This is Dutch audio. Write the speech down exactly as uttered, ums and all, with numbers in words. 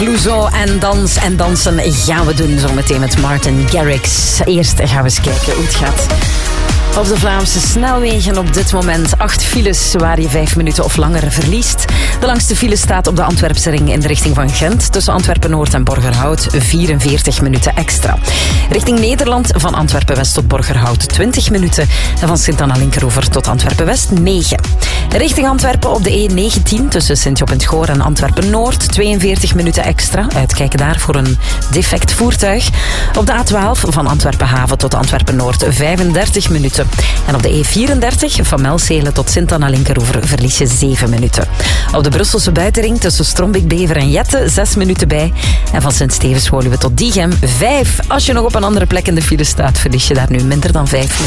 Clouseau en dans en dansen gaan we doen zometeen met Martin Garrix. Eerst gaan we eens kijken hoe het gaat op de Vlaamse snelwegen op dit moment. Acht files waar je vijf minuten of langer verliest. De langste file staat op de Antwerpse ring in de richting van Gent. Tussen Antwerpen-Noord en Borgerhout vierenveertig minuten extra. Richting Nederland van Antwerpen-West tot Borgerhout twintig minuten. En van Sint-Anna-Linkeroever tot Antwerpen-West negen. Richting Antwerpen op de E negentien tussen Sint-Job-en-het-Goor en Antwerpen-Noord tweeënveertig minuten extra. Uitkijken daar voor een defect voertuig. Op de A twaalf van Antwerpen-Haven tot Antwerpen-Noord vijfendertig minuten. En op de E vierendertig van Melzelen tot Sint-Anna-Linkeroever verlies je zeven minuten. Op de Brusselse buitenring tussen Strombik-Bever en Jette zes minuten bij. En van Sint-Stevens-Woluwe tot Diegem vijf. Als je nog op een andere plek in de file staat, verlies je daar nu minder dan vijf minuten.